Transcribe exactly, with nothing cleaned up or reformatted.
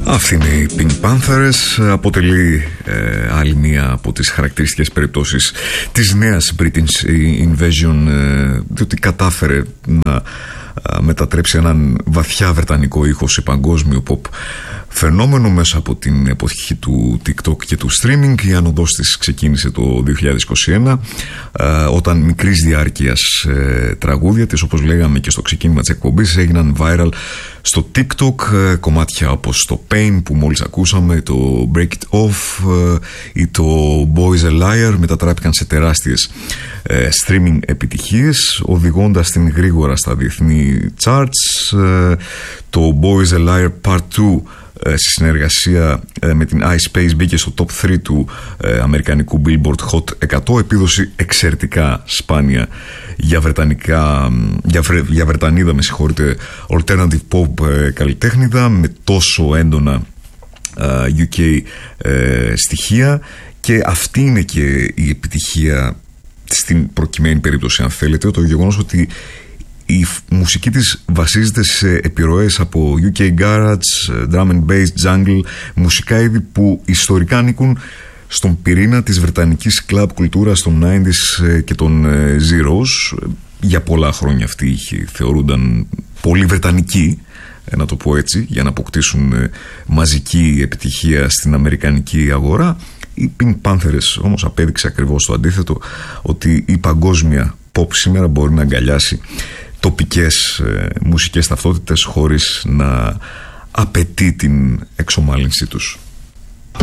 Αυτή είναι η Pink Panthers. Αποτελεί ε, άλλη μία από τις χαρακτηριστικές περιπτώσεις της νέας British Invasion, ε, διότι κατάφερε να ε, μετατρέψει έναν βαθιά βρετανικό ήχο σε παγκόσμιο pop φαινόμενο μέσα από την εποχή του TikTok και του streaming. Η άνοδος της ξεκίνησε το δύο χιλιάδες είκοσι ένα, ε, όταν μικρής διάρκειας ε, τραγούδια της, όπως λέγαμε και στο ξεκίνημα της εκπομπής, έγιναν viral στο TikTok. ε, κομμάτια όπως το Pain που μόλις ακούσαμε, το Break It Off ε, ή το Boys a Liar μετατράπηκαν σε τεράστιες ε, streaming επιτυχίες, οδηγώντας την γρήγορα στα διεθνή charts. ε, το Boys a Liar Part δύο στη συνεργασία με την iSpace μπήκε στο top τρία του αμερικανικού Billboard Hot εκατό, επίδοση εξαιρετικά σπάνια για βρετανικά, για, βρε, για βρετανίδα με συγχωρείτε alternative pop καλλιτέχνηδα με τόσο έντονα γιου κέι στοιχεία, και αυτή είναι και η επιτυχία στην προκειμένη περίπτωση, αν θέλετε, το γεγονός ότι η μουσική της βασίζεται σε επιρροές από γιου κέι Garage, Drum and Bass, Jungle, μουσικά είδη που ιστορικά ανήκουν στον πυρήνα της βρετανικής club κουλτούρας των ενενήντα και των Zeros. Για πολλά χρόνια αυτοί θεωρούνταν πολύ βρετανικοί, να το πω έτσι, για να αποκτήσουν μαζική επιτυχία στην αμερικανική αγορά. Οι Pink Panthers όμως απέδειξε ακριβώς το αντίθετο, ότι η παγκόσμια pop σήμερα μπορεί να αγκαλιάσει τοπικές ε, μουσικές ταυτότητες χωρίς να απαιτεί την εξομάλυνσή τους.